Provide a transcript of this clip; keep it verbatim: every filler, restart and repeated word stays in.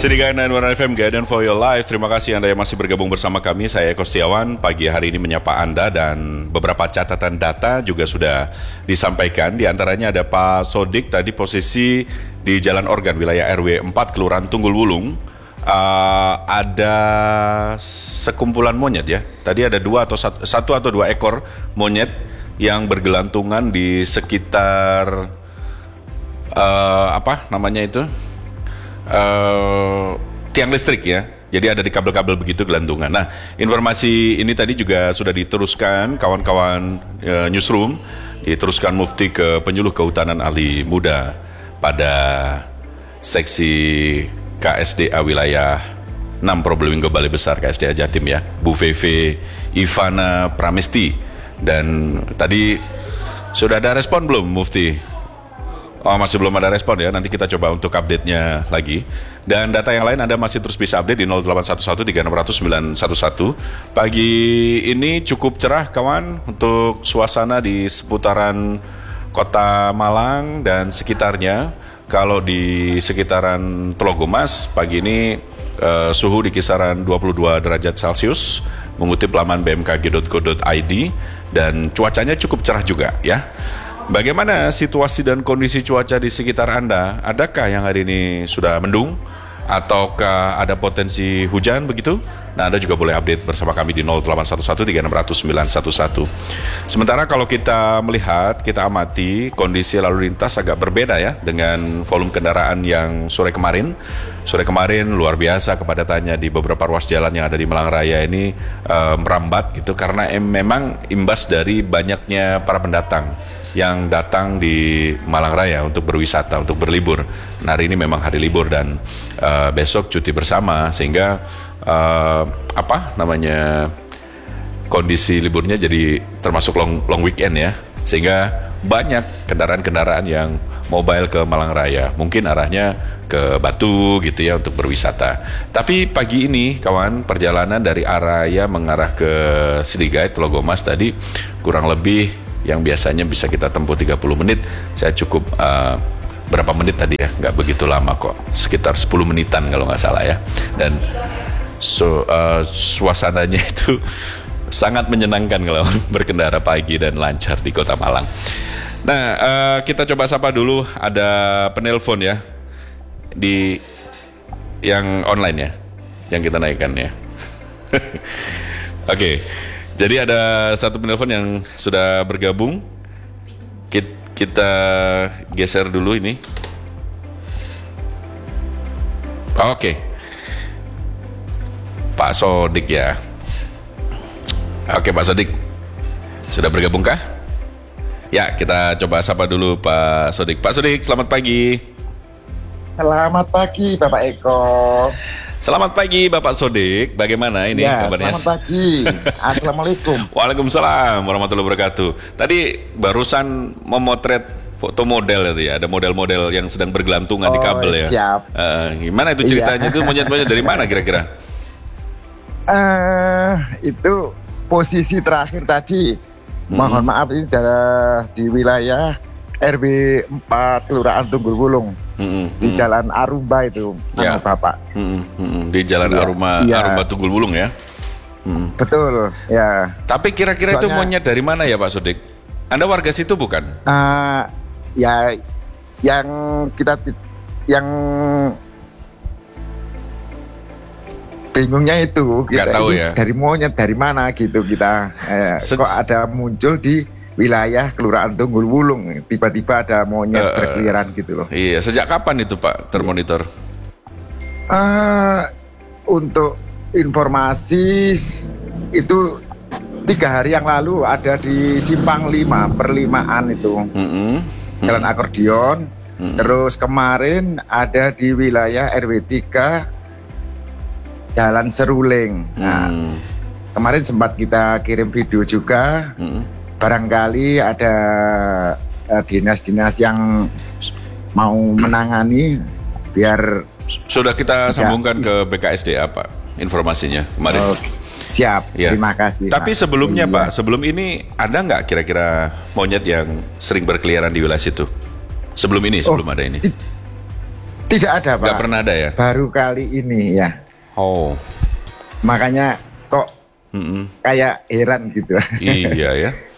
Sediakan sembilan puluh satu F M Guidance for Your Life. Terima kasih Anda yang masih bergabung bersama kami. Saya Eko Setiawan. Pagi hari ini menyapa Anda dan beberapa catatan data juga sudah disampaikan. Di antaranya ada Pak Sodik tadi posisi di Jalan Organ wilayah R W empat Kelurahan Tunggul Wulung. Uh, ada sekumpulan monyet ya. Tadi ada dua atau satu, satu atau dua ekor monyet yang bergelantungan di sekitar uh, apa namanya itu? Uh, tiang listrik ya, jadi ada di kabel-kabel begitu gelantungan. Nah, informasi ini tadi juga sudah diteruskan kawan-kawan uh, newsroom, diteruskan Mufti ke penyuluh kehutanan ahli muda pada seksi K S D A wilayah enam Probolinggo Balai Besar K S D A Jatim ya, Bu Veve Ivana Pramesti. Dan tadi sudah ada respon belum Mufti? Oh, masih belum ada respon ya, nanti kita coba untuk update-nya lagi. Dan data yang lain Anda masih terus bisa update di nol delapan satu satu tiga enam nol nol sembilan satu satu. Pagi ini cukup cerah kawan untuk suasana di seputaran Kota Malang dan sekitarnya. Kalau di sekitaran Telogomas pagi ini eh, suhu di kisaran dua puluh dua derajat Celcius mengutip laman b m k g dot go dot i d dan cuacanya cukup cerah juga ya. Bagaimana situasi dan kondisi cuaca di sekitar Anda? Adakah yang hari ini sudah mendung? Ataukah ada potensi hujan begitu? Nah, Anda juga boleh update bersama kami di nol delapan satu satu tiga enam nol nol sembilan satu satu. Sementara kalau kita melihat, kita amati kondisi lalu lintas agak berbeda ya dengan volume kendaraan yang sore kemarin. Sore kemarin luar biasa kepadatannya di beberapa ruas jalan yang ada di Malang Raya ini uh, merambat gitu karena em, memang imbas dari banyaknya para pendatang yang datang di Malang Raya untuk berwisata, untuk berlibur. Nah, hari ini memang hari libur dan uh, besok cuti bersama sehingga uh, apa namanya kondisi liburnya jadi termasuk long long weekend ya, sehingga banyak kendaraan-kendaraan yang mobile ke Malang Raya, mungkin arahnya ke Batu gitu ya untuk berwisata. Tapi pagi ini kawan, perjalanan dari Araya mengarah ke Siligait Telogomas tadi kurang lebih yang biasanya bisa kita tempuh tiga puluh menit, saya cukup uh, berapa menit tadi ya, nggak begitu lama kok, sekitar sepuluh menitan kalau nggak salah ya. Dan so, uh, suasananya itu sangat menyenangkan kalau berkendara pagi dan lancar di Kota Malang. Nah, uh, kita coba sapa dulu, ada penelpon ya di yang online ya, yang kita naikkan ya. Oke. Okay. Jadi ada satu penelpon yang sudah bergabung. Kita geser dulu ini. Oke. Pak Sodik ya. Oke Pak Sodik. Sudah bergabung kah? Ya, kita coba sapa dulu Pak Sodik. Pak Sodik, selamat pagi. Selamat pagi Bapak Eko. Selamat pagi Bapak Sodik, bagaimana ini ya, kabarnya? Selamat pagi, Assalamualaikum. Waalaikumsalam warahmatullahi wabarakatuh. Tadi barusan memotret foto model itu ya, ada model-model yang sedang bergelantungan oh, di kabel ya. Siap. Uh, gimana itu ceritanya? Iya. Itu monyet-monyet dari mana kira-kira? Uh, itu posisi terakhir tadi, hmm. mohon maaf ini di wilayah R W empat Kelurahan Tunggul Wulung. Mm-hmm. Di Jalan Arumba itu, ya. Bapak. Mm-hmm. Di Jalan ya. Arumba, ya. Arumba Tunggul Wulung ya. Mm. Betul, ya. Tapi kira-kira Soalnya, itu monyet dari mana ya Pak Sodik? Anda warga situ bukan? Uh, ya, yang kita yang bingungnya itu kita Gak tahu itu ya. Dari monyet dari mana gitu kita. Eh, Se- kok ada muncul di wilayah Kelurahan Tunggul Wulung, tiba-tiba ada monyet uh, berkeliaran gitu loh. Iya, sejak kapan itu Pak termonitor? Uh, untuk informasi itu tiga hari yang lalu ada di Simpang lima Perlimaan itu, mm-hmm. Jalan Akordion. Mm-hmm. Terus kemarin ada di wilayah R W tiga Jalan Seruling. Mm-hmm. Nah, kemarin sempat kita kirim video juga. Mm-hmm. Barangkali ada uh, dinas-dinas yang mau menangani biar sudah kita sambungkan ke B K S D A Pak informasinya kemarin. Oh, siap, ya. Terima kasih. Tapi Pak. sebelumnya iya. Pak, sebelum ini ada nggak kira-kira monyet yang sering berkeliaran di wilayah situ? Sebelum ini, sebelum oh, ada ini? Tidak ada Pak. Nggak pernah ada ya? Baru kali ini ya. Oh. Makanya kok Mm-mm. kayak heran gitu. Iya ya.